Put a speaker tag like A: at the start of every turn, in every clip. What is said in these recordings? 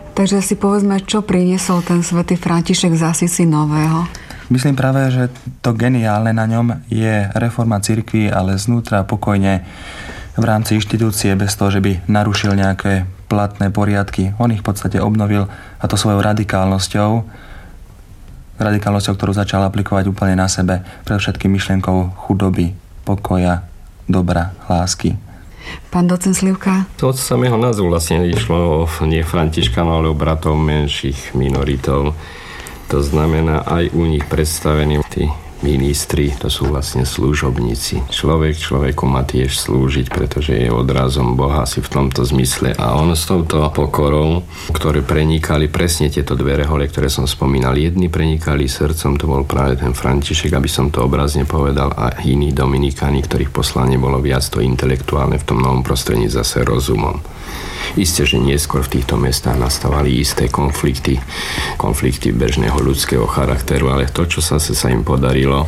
A: Takže si povedzme, čo priniesol ten svätý František z Asisi nového?
B: Myslím práve, že to geniálne na ňom je reforma cirkvi, ale znútra pokojne v rámci inštitúcie, bez toho, že by narušil nejaké platné poriadky. On ich v podstate obnovil, a to svojou radikálnosťou, ktorú začal aplikovať úplne na sebe, predovšetkým myšlienkou chudoby, pokoja, dobra, lásky.
A: Pán docent Slivka?
C: To od samého názvu vlastne išlo nie Františkanov, ale o bratov menších minoritov. To znamená, aj u nich predstavení tí ministri, to sú vlastne služobníci. Človeku má tiež slúžiť, pretože je odrazom Boha si v tomto zmysle. A on s touto pokorou, ktoré prenikali presne tieto dve rehole, ktoré som spomínal. Jedni prenikali srdcom, to bol práve ten František, aby som to obrazne povedal, a iní dominikáni, ktorých poslanie bolo viac to intelektuálne, v tom novom prostredí zase rozumom. Isté, že neskôr v týchto mestách nastávali isté konflikty bežného ľudského charakteru, ale to, čo sa im podarilo,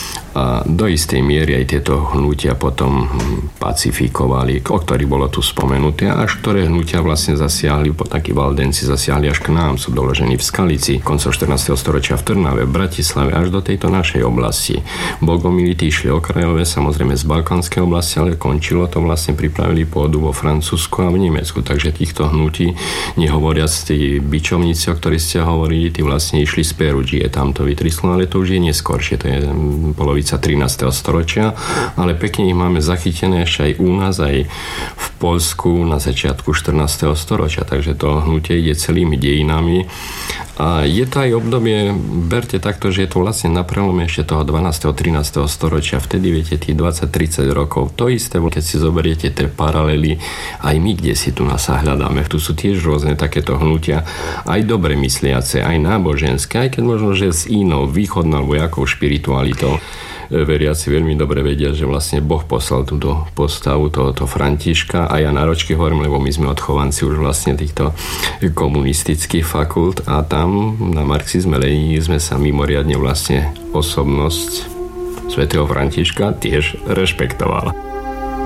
C: a do istej miery aj tieto hnutia potom pacifikovali, o ktorých bolo tu spomenuté, až ktoré hnutia vlastne zasiahli, takí valdenci zasiahli až k nám, sú doložení v Skalici, koncom 14. storočia v Trnave, v Bratislave, až do tejto našej oblasti. Bogomiliti išli okrajové, samozrejme z balkánskej oblasti, ale končilo to vlastne, pripravili pôdu vo Francúzsku a v Nemecku, takže týchto hnutí, nehovoriac tí bičovníci, o ktorých ste hovorili, tí vlastne išli z Peruggie, tam to vytryslo, ale to už je neskôršie, to je polovica 13. storočia, ale pekne ich máme zachytené ešte aj u nás, aj v Poľsku na začiatku 14. storočia, takže to hnutie ide celými dejinami. A je to aj obdobie, berte takto, že je to vlastne na prelome ešte toho 12. 13. storočia, vtedy viete tých 20-30 rokov. To isté, keď si zoberiete tie paralely, aj my, kde si tu nás hľadáme, tu sú tiež rôzne takéto hnutia, aj dobre mysliace, aj náboženské, aj keď možno, že s inou východnou alebo jakou špiritualitou. Veriaci veľmi dobre vedia, že vlastne Boh poslal túto postavu tohoto Františka, a ja náročky hovorím, lebo my sme odchovanci už vlastne týchto komunistických fakult, a tam na marxizme, leninizme sa mimoriadne vlastne osobnosť svätého Františka tiež rešpektovala.